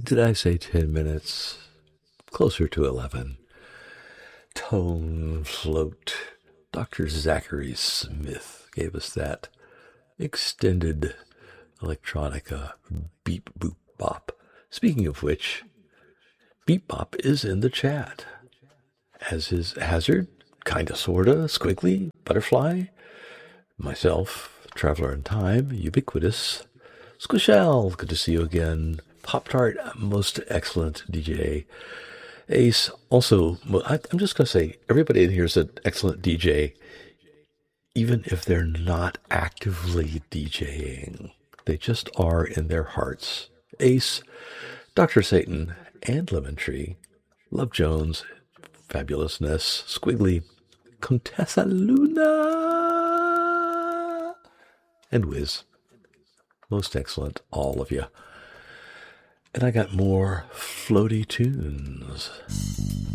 Did I say 10 minutes? Closer to 11. Tone Float. Dr. Zachary Smith gave us that extended electronica beep boop bop. Speaking of which, Beep Bop is in the chat, as is Hazard, kinda sorta, Squiggly, Butterfly, myself, Traveler in Time, Ubiquitous, Squishell, good to see you again, Pop-Tart, most excellent DJ, Ace, also, I'm just going to say, everybody in here is an excellent DJ, even if they're not actively DJing. They just are in their hearts. Ace, Dr. Satan, and Lemon Tree, Love Jones, Fabulousness, Squiggly, Contessa Luna, and Wiz. Most excellent, all of you. And I got more floaty tunes.